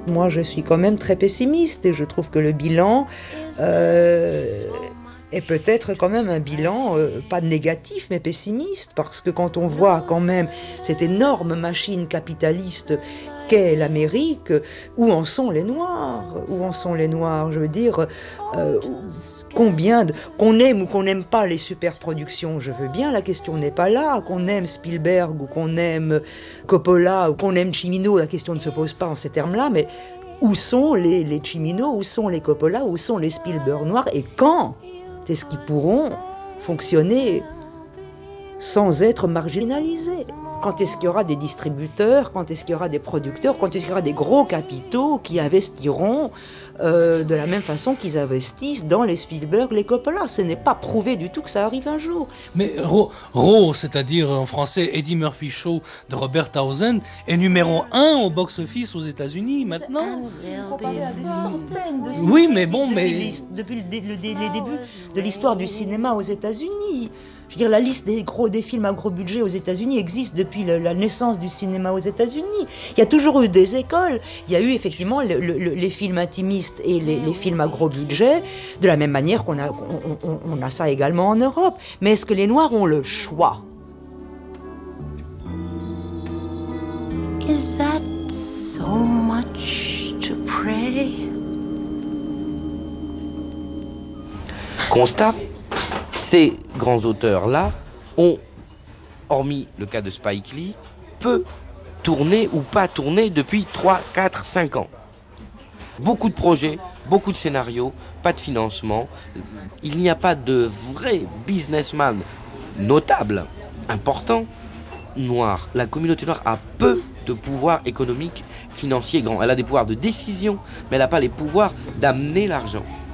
Moi, je suis quand même très pessimiste et je trouve que le bilan est peut-être quand même un bilan, pas négatif, mais pessimiste, parce que quand on voit quand même cette énorme machine capitaliste qu'est l'Amérique, où en sont les Noirs? Où en sont les Noirs? Je veux dire, qu'on aime ou qu'on n'aime pas les superproductions, je veux bien, la question n'est pas là. Qu'on aime Spielberg ou qu'on aime Coppola ou qu'on aime Cimino, la question ne se pose pas en ces termes-là, mais où sont les Cimino, où sont les Coppola, où sont les Spielberg noirs, et quand est-ce qu'ils pourront fonctionner sans être marginalisés? Quand est-ce qu'il y aura des distributeurs, quand est-ce qu'il y aura des producteurs, quand est-ce qu'il y aura des gros capitaux qui investiront de la même façon qu'ils investissent dans les Spielberg, les Coppola? Ce n'est pas prouvé du tout que ça arrive un jour. Mais Raw, c'est-à-dire en français Eddie Murphy Show de Robert Townsend, est numéro 1 au box-office aux États-Unis maintenant. Comparé à des centaines de films Oui, mais bon, mais... Depuis les débuts de l'histoire du cinéma aux États-Unis. Je veux dire, la liste des films à gros budget aux États-Unis existe depuis la naissance du cinéma aux États-Unis. Il y a toujours eu des écoles. Il y a eu effectivement les films intimistes et les films à gros budget, de la même manière qu'on a ça également en Europe. Mais est-ce que les Noirs ont le choix? Is that so much to pray? Constat, ces grands auteurs-là ont, hormis le cas de Spike Lee, peu tourné ou pas tourné depuis 3, 4, 5 ans. Beaucoup de projets, beaucoup de scénarios, pas de financement. Il n'y a pas de vrai businessman notable, important, noir. La communauté noire a peu de pouvoir économique, financier grand. Elle a des pouvoirs de décision, mais elle n'a pas les pouvoirs d'amener l'argent.